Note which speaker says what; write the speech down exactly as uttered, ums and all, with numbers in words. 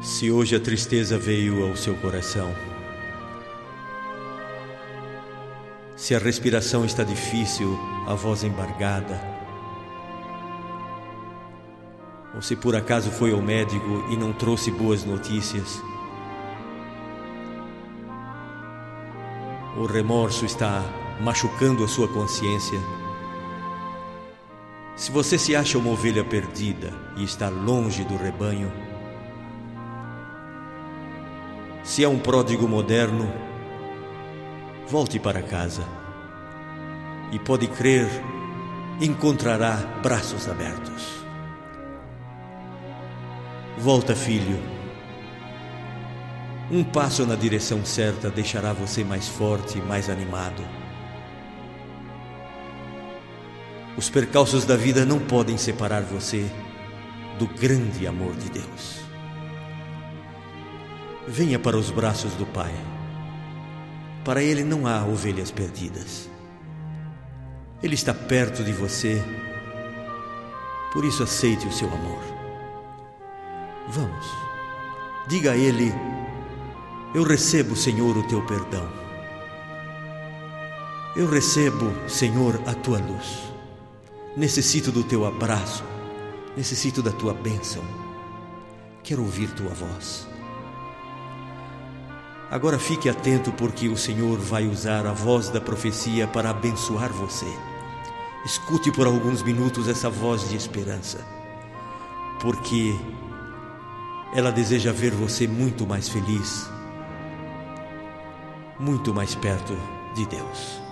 Speaker 1: Se hoje a tristeza veio ao seu coração, se a respiração está difícil, a voz embargada, ou se por acaso foi ao médico e não trouxe boas notícias, o remorso está machucando a sua consciência, se você se acha uma ovelha perdida e está longe do rebanho, se é um pródigo moderno, volte para casa e pode crer, encontrará braços abertos. Volta, filho. Um passo na direção certa deixará você mais forte e mais animado. Os percalços da vida não podem separar você do grande amor de Deus. Venha para os braços do Pai. Para Ele não há ovelhas perdidas. Ele está perto de você, por isso aceite o seu amor. Vamos, diga a Ele: eu recebo, Senhor, o teu perdão. Eu recebo, Senhor, a tua luz. Necessito do teu abraço, necessito da tua bênção. Quero ouvir tua voz. Agora fique atento, porque o Senhor vai usar a voz da profecia para abençoar você. Escute por alguns minutos essa voz de esperança, porque ela deseja ver você muito mais feliz, muito mais perto de Deus.